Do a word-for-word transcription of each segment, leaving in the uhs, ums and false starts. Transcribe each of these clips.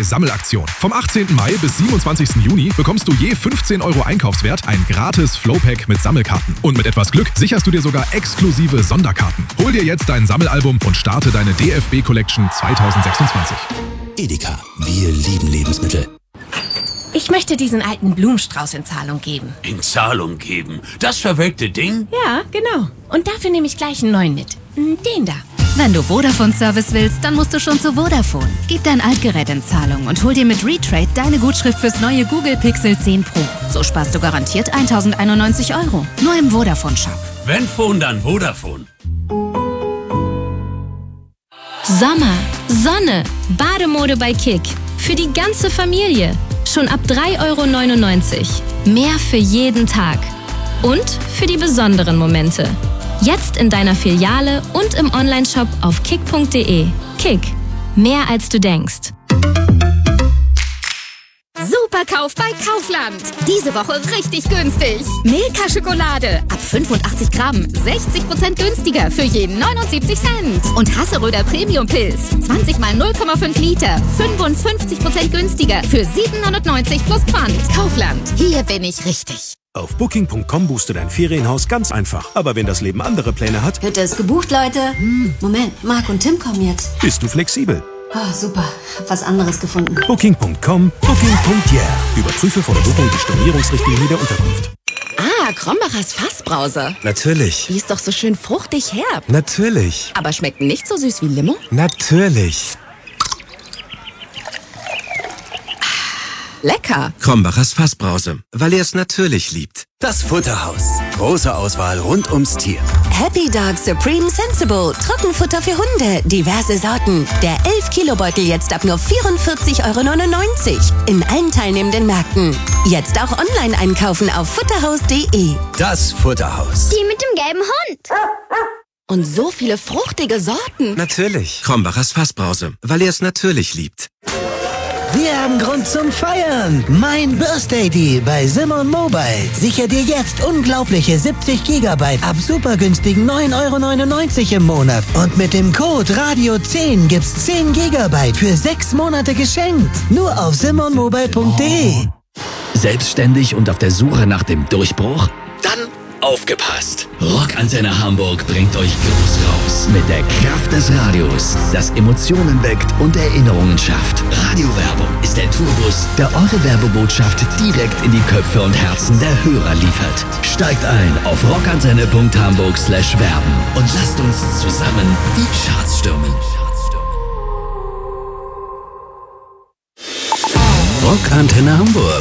Sammelaktion. Vom achtzehnten Mai bis siebenundzwanzigsten Juni bekommst du je fünfzehn Euro Einkaufswert ein gratis Flowpack mit Sammelkarten. Und mit etwas Glück sicherst du dir sogar exklusive Sonderkarten. Hol dir jetzt dein Sammelalbum und starte deine D F B Collection zwanzig sechsundzwanzig. Edeka, wir lieben Lebensmittel. Ich möchte diesen alten Blumenstrauß in Zahlung geben. In Zahlung geben? Das verwelkte Ding? Ja, genau. Und dafür nehme ich gleich einen neuen mit. Den da. Wenn du Vodafone-Service willst, dann musst du schon zu Vodafone. Gib dein Altgerät in Zahlung und hol dir mit Retrade deine Gutschrift fürs neue Google Pixel zehn Pro. So sparst du garantiert tausendeinundneunzig Euro. Nur im Vodafone-Shop. Wenn Phone, dann Vodafone. Sommer, Sonne, Bademode bei Kick. Für die ganze Familie. Schon ab drei Euro neunundneunzig. Mehr für jeden Tag. Und für die besonderen Momente. Jetzt in deiner Filiale und im Onlineshop auf kick punkt de. Kick. Mehr als du denkst. Superkauf bei Kaufland. Diese Woche richtig günstig. Milka-Schokolade ab fünfundachtzig Gramm, sechzig Prozent günstiger für jeden neunundsiebzig Cent. Und Hasseröder Premium-Pilz, zwanzig mal null Komma fünf Liter, fünfundfünfzig Prozent günstiger für sieben neunundneunzig plus Pfand. Kaufland, hier bin ich richtig. Auf Booking punkt com buchst du dein Ferienhaus ganz einfach. Aber wenn das Leben andere Pläne hat... Hütte ist gebucht, Leute. Hm, Moment, Marc und Tim kommen jetzt. Bist du flexibel? Oh, super. Hab was anderes gefunden. Booking punkt com, Booking punkt yeah. Überprüfe vor der Buchung die Stornierungsrichtlinie der Unterkunft. Ah, Krombacher's Fassbrause. Natürlich. Die ist doch so schön fruchtig herb. Natürlich. Aber schmeckt nicht so süß wie Limo? Natürlich. Lecker. Krombacher's Fassbrause, weil er es natürlich liebt. Das Futterhaus. Große Auswahl rund ums Tier. Happy Dog Supreme Sensible. Trockenfutter für Hunde. Diverse Sorten. Der elf Kilo Beutel jetzt ab nur vierundvierzig Euro neunundneunzig. In allen teilnehmenden Märkten. Jetzt auch online einkaufen auf futterhaus punkt de. Das Futterhaus. Die mit dem gelben Hund. Und so viele fruchtige Sorten. Natürlich. Krombacher's Fassbrause, weil er es natürlich liebt. Wir haben Grund zum Feiern. Mein Birthday Deal bei Simon Mobile. Sicher dir jetzt unglaubliche siebzig Gigabyte ab super günstigen neun Euro neunundneunzig im Monat. Und mit dem Code Radio zehn gibt's zehn Gigabyte für sechs Monate geschenkt. Nur auf simon mobile punkt de. Selbstständig und auf der Suche nach dem Durchbruch? Dann aufgepasst! Rockantenne Hamburg bringt euch groß raus. Mit der Kraft des Radios, das Emotionen weckt und Erinnerungen schafft. Radiowerbung ist der Tourbus, der eure Werbebotschaft direkt in die Köpfe und Herzen der Hörer liefert. Steigt ein auf rockantenne punkt hamburg slash werben und lasst uns zusammen die Charts stürmen. Rockantenne Hamburg.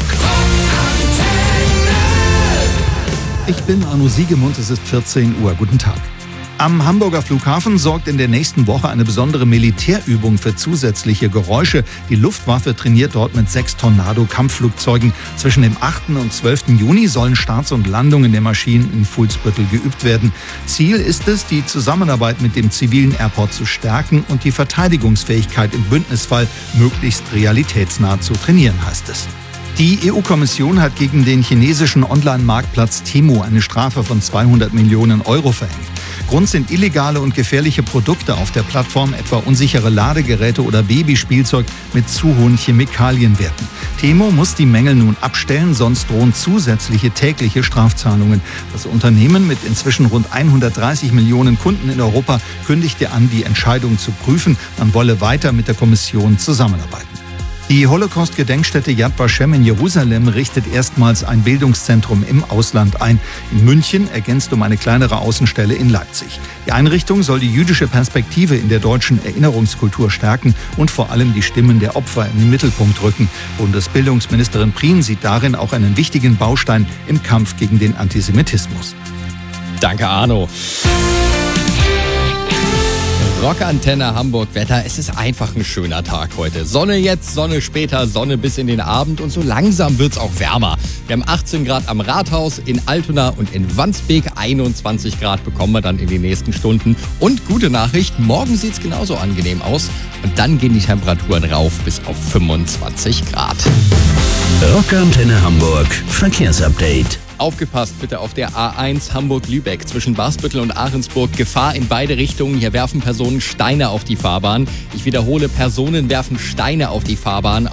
Ich bin Arno Siegemund, es ist vierzehn Uhr. Guten Tag. Am Hamburger Flughafen sorgt in der nächsten Woche eine besondere Militärübung für zusätzliche Geräusche. Die Luftwaffe trainiert dort mit sechs Tornado-Kampfflugzeugen. Zwischen dem achten und zwölften Juni sollen Starts und Landungen der Maschinen in Fuhlsbüttel geübt werden. Ziel ist es, die Zusammenarbeit mit dem zivilen Airport zu stärken und die Verteidigungsfähigkeit im Bündnisfall möglichst realitätsnah zu trainieren, heißt es. Die E U-Kommission hat gegen den chinesischen Online-Marktplatz Temu eine Strafe von zweihundert Millionen Euro verhängt. Grund sind illegale und gefährliche Produkte auf der Plattform, etwa unsichere Ladegeräte oder Babyspielzeug mit zu hohen Chemikalienwerten. Temu muss die Mängel nun abstellen, sonst drohen zusätzliche tägliche Strafzahlungen. Das Unternehmen mit inzwischen rund hundertdreißig Millionen Kunden in Europa kündigte an, die Entscheidung zu prüfen. Man wolle weiter mit der Kommission zusammenarbeiten. Die Holocaust-Gedenkstätte Yad Vashem in Jerusalem richtet erstmals ein Bildungszentrum im Ausland ein. In München ergänzt um eine kleinere Außenstelle in Leipzig. Die Einrichtung soll die jüdische Perspektive in der deutschen Erinnerungskultur stärken und vor allem die Stimmen der Opfer in den Mittelpunkt rücken. Bundesbildungsministerin Prien sieht darin auch einen wichtigen Baustein im Kampf gegen den Antisemitismus. Danke, Arno. Rockantenne Hamburg Wetter. Es ist einfach ein schöner Tag heute. Sonne jetzt, Sonne später, Sonne bis in den Abend und so langsam wird's auch wärmer. Wir haben achtzehn Grad am Rathaus, in Altona und in Wandsbek. einundzwanzig Grad bekommen wir dann in den nächsten Stunden. Und gute Nachricht, morgen sieht's genauso angenehm aus. Und dann gehen die Temperaturen rauf bis auf fünfundzwanzig Grad. Rockantenne Hamburg Verkehrsupdate. Aufgepasst bitte auf der A eins Hamburg-Lübeck zwischen Basbüttel und Ahrensburg. Gefahr in beide Richtungen. Hier werfen Personen Steine auf die Fahrbahn. Ich wiederhole, Personen werfen Steine auf die Fahrbahn.